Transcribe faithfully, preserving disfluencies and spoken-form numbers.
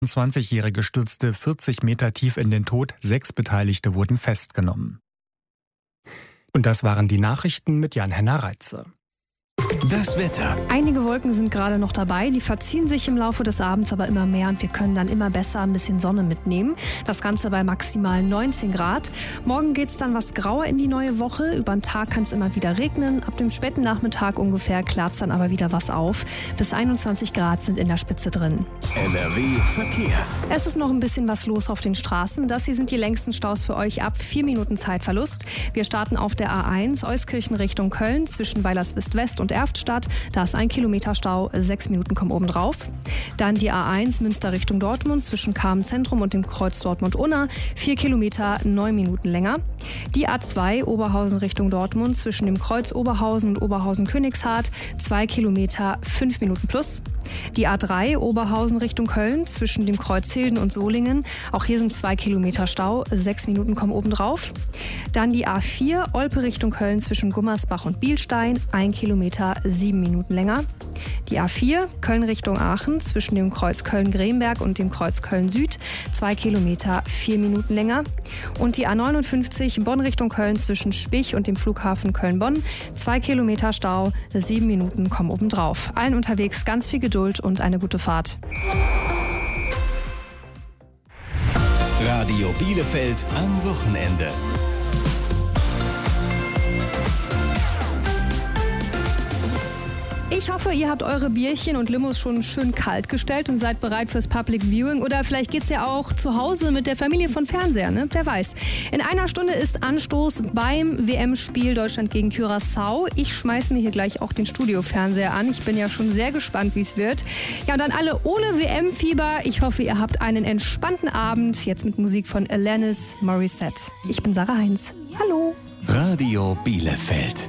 Ein zwanzigjährige stürzte vierzig Meter tief in den Tod, sechs Beteiligte wurden festgenommen. Und das waren die Nachrichten mit Jan-Henner Reitze. Das Wetter. Einige Wolken sind gerade noch dabei, die verziehen sich im Laufe des Abends aber immer mehr und wir können dann immer besser ein bisschen Sonne mitnehmen. Das Ganze bei maximal neunzehn Grad. Morgen geht es dann was grauer in die neue Woche. Über den Tag kann es immer wieder regnen. Ab dem späten Nachmittag ungefähr klart es dann aber wieder was auf. Bis einundzwanzig Grad sind in der Spitze drin. N R W Verkehr. Es ist noch ein bisschen was los auf den Straßen. Das hier sind die längsten Staus für euch ab vier Minuten Zeitverlust. Wir starten auf der A eins Euskirchen Richtung Köln zwischen Weilerswist West und Erftstadt. Da ist ein Kilometer Stau, sechs Minuten kommen oben drauf. Dann die A eins Münster Richtung Dortmund zwischen Kamen Zentrum und dem Kreuz Dortmund-Unna. vier Kilometer, neun Minuten länger. Die A zwei Oberhausen Richtung Dortmund zwischen dem Kreuz Oberhausen und Oberhausen-Königshardt. zwei Kilometer, fünf Minuten plus. Die A drei Oberhausen Richtung Köln zwischen dem Kreuz Hilden und Solingen. Auch hier sind zwei Kilometer Stau, sechs Minuten kommen oben drauf. Dann die A vier Olpe Richtung Köln zwischen Gummersbach und Bielstein. ein Kilometer, sieben Minuten länger. Die A vier Köln Richtung Aachen zwischen dem Kreuz Köln-Gremberg und dem Kreuz Köln-Süd. zwei Kilometer, vier Minuten länger. Und die A neunundfünfzig Bonn Richtung Köln zwischen Spich und dem Flughafen Köln-Bonn. zwei Kilometer Stau, sieben Minuten kommen oben drauf. Allen unterwegs ganz viel Geduld und eine gute Fahrt. Radio Bielefeld am Wochenende. Ich hoffe, ihr habt eure Bierchen und Limos schon schön kalt gestellt und seid bereit fürs Public Viewing. Oder vielleicht geht's ja auch zu Hause mit der Familie von Fernseher, ne? Wer weiß. In einer Stunde ist Anstoß beim W M-Spiel Deutschland gegen Curaçao. Ich schmeiß mir hier gleich auch den Studiofernseher an. Ich bin ja schon sehr gespannt, wie es wird. Ja, und dann alle ohne W M-Fieber. Ich hoffe, ihr habt einen entspannten Abend. Jetzt mit Musik von Alanis Morissette. Ich bin Sarah Heinz. Hallo. Radio Bielefeld.